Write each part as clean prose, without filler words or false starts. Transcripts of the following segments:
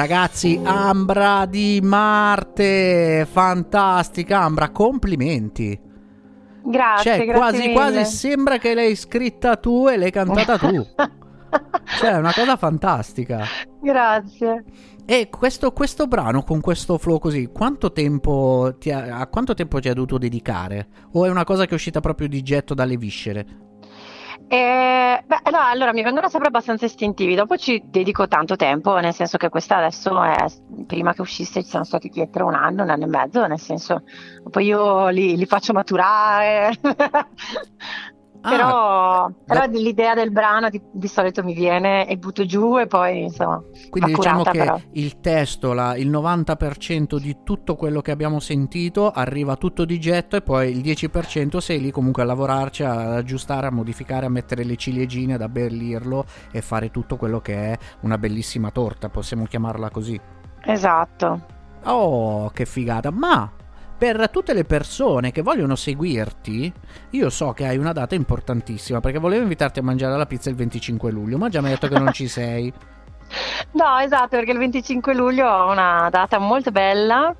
Ragazzi, Ambra Di Marte, fantastica Ambra, complimenti. Grazie, Cioè, grazie quasi mille. sembra che l'hai scritta tu e l'hai cantata tu. Cioè, è una cosa fantastica. Grazie. E questo brano con questo flow così, a quanto tempo ti hai dovuto dedicare? O è una cosa che è uscita proprio di getto dalle viscere? No, allora mi vengono sempre abbastanza istintivi, dopo ci dedico tanto tempo, nel senso che questa adesso è, prima che uscisse ci sono stati dietro un anno e mezzo, nel senso, poi io li faccio maturare. Però l'idea del brano di solito mi viene e butto giù e poi insomma Quindi va diciamo curata che però. il testo, il 90% di tutto quello che abbiamo sentito arriva tutto di getto e poi il 10% sei lì comunque a lavorarci, ad aggiustare, a modificare, a mettere le ciliegine, ad abbellirlo e fare tutto quello che è una bellissima torta, possiamo chiamarla così. Esatto. Oh, che figata! Ma per tutte le persone che vogliono seguirti, io so che hai una data importantissima, perché volevo invitarti a mangiare la pizza il 25 luglio, ma già mi hai detto che non ci sei. No, esatto, perché il 25 luglio ho una data molto bella,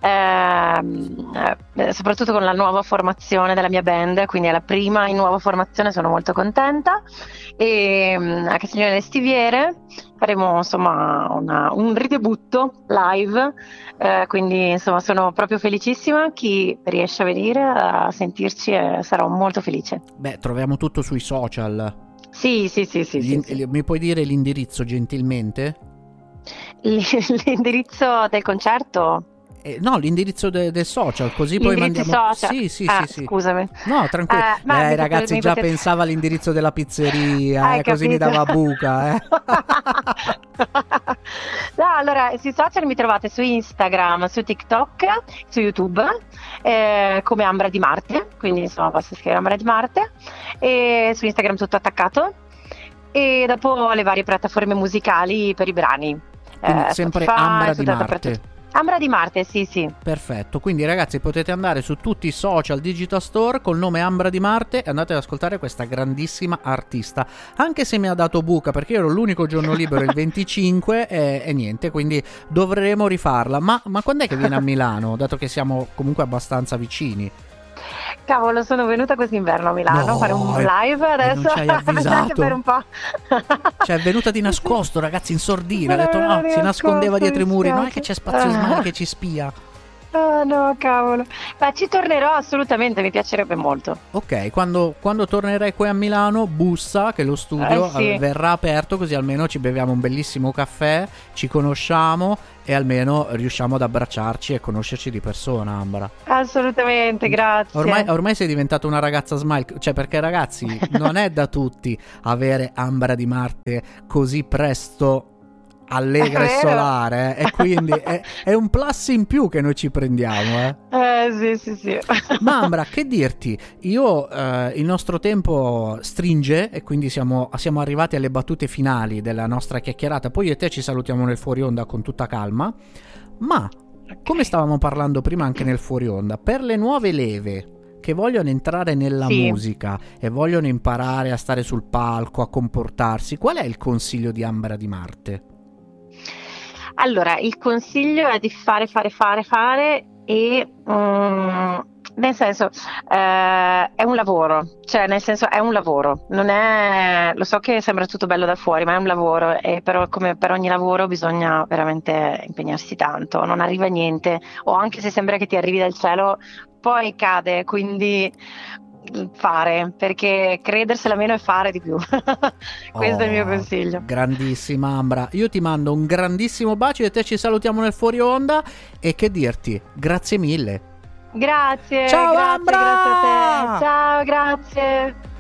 soprattutto con la nuova formazione della mia band, quindi è la prima in nuova formazione, sono molto contenta. E a Castiglione delle Stiviere faremo insomma un ridebutto live, quindi insomma sono proprio felicissima. Chi riesce a venire a sentirci sarò molto felice. Beh, troviamo tutto sui social. Sì, sì, sì, sì, sì, sì. Mi puoi dire l'indirizzo gentilmente? L'indirizzo del concerto? No, l'indirizzo del social, così poi L'indirizzo mandiamo. social? Sì, sì, sì, sì. Scusami. No, tranquillo. Ragazzi, già pensava all'indirizzo della pizzeria, così mi dava buca, No, allora, sui social mi trovate su Instagram, su TikTok, su YouTube, come Ambra Di Marte, quindi insomma basta scrivere Ambra Di Marte, e su Instagram tutto attaccato, e dopo le varie piattaforme musicali per i brani. Quindi sempre Spotify, Ambra Di tutto Marte. dappertutto. Ambra Di Marte, sì, sì. Perfetto, quindi ragazzi potete andare su tutti i social Digital Store col nome Ambra Di Marte e andate ad ascoltare questa grandissima artista, anche se mi ha dato buca perché io ero l'unico giorno libero il 25 e niente, quindi dovremo rifarla. Ma quando è che viene a Milano, dato che siamo comunque abbastanza vicini? Cavolo, sono venuta quest'inverno a Milano a fare un live adesso. Non ci hai avvisato? Per un po'. Cioè è venuta di nascosto, ragazzi, in sordina. Ha detto no, si nascondeva dietro i muri. Non è che c'è Spazio Smile che ci spia. Ah no, cavolo. Ma ci tornerò assolutamente, mi piacerebbe molto. Ok, quando tornerai qui a Milano, bussa che lo studio sì. verrà aperto, così almeno ci beviamo un bellissimo caffè, ci conosciamo e almeno riusciamo ad abbracciarci e conoscerci di persona, Ambra. Assolutamente, grazie. Ormai sei diventata una ragazza smile, cioè perché ragazzi non è da tutti avere Ambra Di Marte così presto allegra e solare, e quindi è un plus in più che noi ci prendiamo, sì. Ma Ambra, che dirti, io il nostro tempo stringe e quindi siamo arrivati alle battute finali della nostra chiacchierata. Poi io e te ci salutiamo nel fuori onda con tutta calma, ma come stavamo parlando prima anche nel fuori onda, per le nuove leve che vogliono entrare nella musica e vogliono imparare a stare sul palco, a comportarsi, qual è il consiglio di Ambra Di Marte? Allora, il consiglio è di fare e nel senso è un lavoro, cioè nel senso è un lavoro, non è, lo so che sembra tutto bello da fuori, ma è un lavoro, e però come per ogni lavoro bisogna veramente impegnarsi tanto, non arriva niente, o anche se sembra che ti arrivi dal cielo poi cade, quindi fare, perché credersela meno e fare di più. Questo è il mio consiglio. Grandissima Ambra, io ti mando un grandissimo bacio e te ci salutiamo nel fuori onda, e che dirti, grazie mille. Grazie. Ciao grazie, Ambra! grazie a te. Ciao, grazie.